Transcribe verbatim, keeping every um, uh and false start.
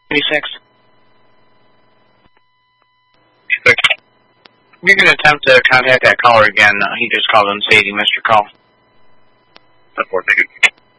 thirty-six. You can attempt to contact that caller again. Uh, he just called and said he missed your call. ten four, thank you.